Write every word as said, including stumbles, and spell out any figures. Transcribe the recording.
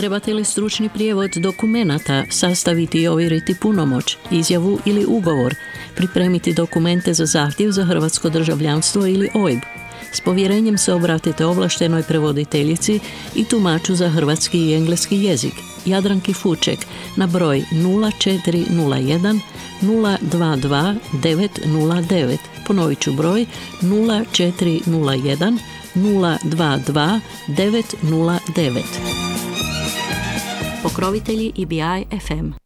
Trebate li stručni prijevod dokumenata, sastaviti i ovjeriti punomoć, izjavu ili ugovor, pripremiti dokumente za zahtjev za hrvatsko državljanstvo ili O I B? S povjerenjem se obratite ovlaštenoj prevoditeljici i tumaču za hrvatski i engleski jezik, Jadranki Fuček, na broj nula četiri nula jedan nula dva dva devet nula devet. Ponovit ću broj nula četiri nula jedan nula dva dva devet nula devet. Pokrovitelji E B I F M.